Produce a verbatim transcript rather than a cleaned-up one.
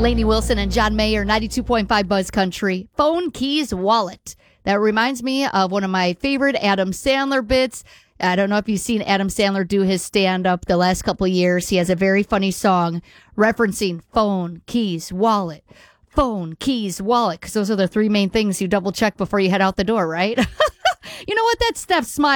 Lainey Wilson and John Mayer, ninety-two point five Buzz Country. Phone, keys, wallet. That reminds me of one of my favorite Adam Sandler bits. I don't know if you've seen Adam Sandler do his stand-up the last couple of years. He has a very funny song referencing phone, keys, wallet. Phone, keys, wallet, because those are the three main things you double-check before you head out the door, right? You know what? That's Steph Smile.